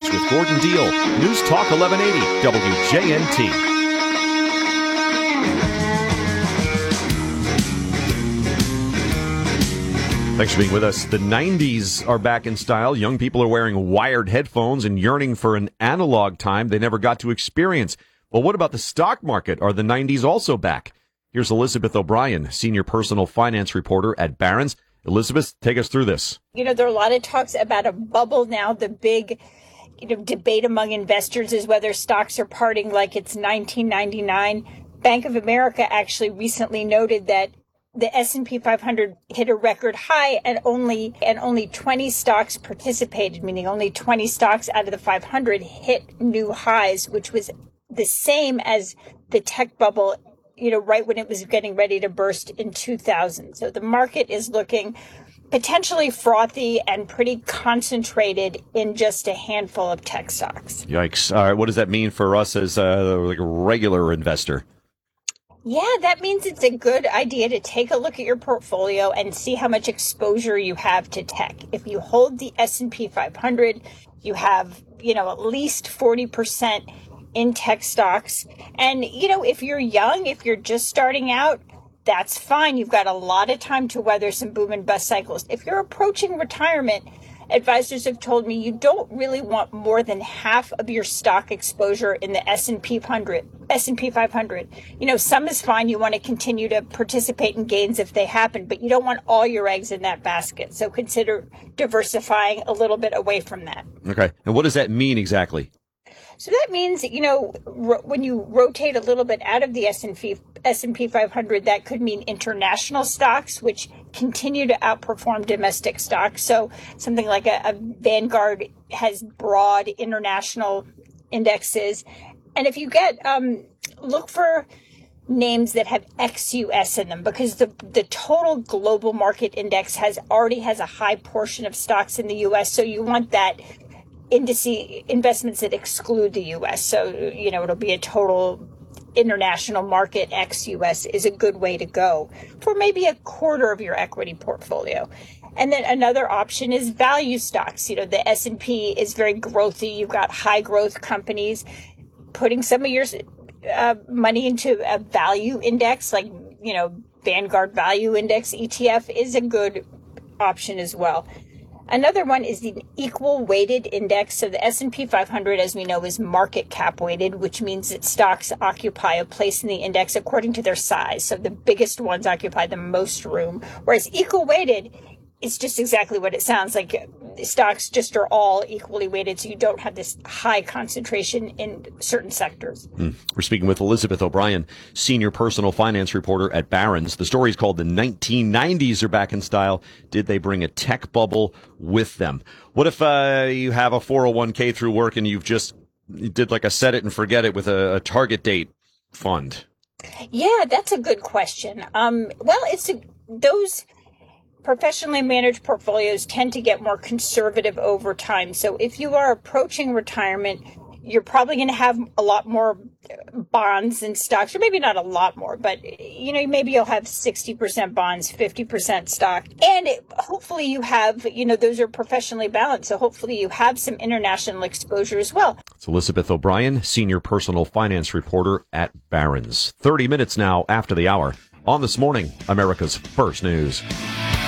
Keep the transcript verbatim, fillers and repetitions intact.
Markets with Gordon Deal. News Talk eleven eighty, W J N T. Thanks for being with us. The nineties are back in style. Young people are wearing wired headphones and yearning for an analog time they never got to experience. Well, what about the stock market? Are the nineties also back? Here's Elizabeth O'Brien, senior personal finance reporter at Barron's. Elizabeth, take us through this. You know, there are a lot of talks about a bubble now. The big you know, debate among investors is whether stocks are parting like it's nineteen ninety-nine. Bank of America actually recently noted that the S and P five hundred hit a record high and only and only twenty stocks participated, meaning only twenty stocks out of the five hundred hit new highs, which was the same as the tech bubble, you know, right when it was getting ready to burst in two thousand. So the market is looking potentially frothy and pretty concentrated in just a handful of tech stocks. Yikes. All right. What does that mean for us as uh, like a regular investor? Yeah, that means it's a good idea to take a look at your portfolio and see how much exposure you have to tech. If you hold the S and P five hundred, you have, you know, at least forty percent in tech stocks. And, you know, if you're young, if you're just starting out, that's fine. You've got a lot of time to weather some boom and bust cycles. If you're approaching retirement, advisors have told me you don't really want more than half of your stock exposure in the S and P five hundred. You know, some is fine. You want to continue to participate in gains if they happen, but you don't want all your eggs in that basket. So consider diversifying a little bit away from that. Okay. And what does that mean exactly? So that means, you know, ro- when you rotate a little bit out of the S and P S and P five hundred, that could mean international stocks, which continue to outperform domestic stocks. So something like a, a Vanguard has broad international indexes. And if you get, um, look for names that have ex U S in them, because the the total global market index has already has a high portion of stocks in the U S. So you want that indice investments that exclude the U S. So, you know, it'll be a total international market ex U S is a good way to go for maybe a quarter of your equity portfolio. And then another option is value stocks. You know, the S and P is very growthy. You've got high growth companies. Putting some of your uh, money into a value index, like, you know, Vanguard Value Index E T F is a good option as well. Another one is the equal weighted index. So the S and P five hundred, as we know, is market cap weighted, which means that stocks occupy a place in the index according to their size. So the biggest ones occupy the most room, whereas equal weighted, it's just exactly what it sounds like. Stocks just are all equally weighted, so you don't have this high concentration in certain sectors. Mm. We're speaking with Elizabeth O'Brien, senior personal finance reporter at Barron's. The story is called The nineteen nineties Are Back in Style. Did they bring a tech bubble with them? What if uh, you have a four oh one k through work and you've just you did like a set it and forget it with a, a target date fund? Yeah, that's a good question. Um, well, it's a, those professionally managed portfolios tend to get more conservative over time. So if you are approaching retirement, you're probably going to have a lot more bonds and stocks, or maybe not a lot more, but, you know, maybe you'll have sixty percent bonds, fifty percent stock. And it, hopefully you have, you know, those are professionally balanced. So hopefully you have some international exposure as well. It's Elizabeth O'Brien, senior personal finance reporter at Barron's. thirty minutes now after the hour on This Morning, America's First News.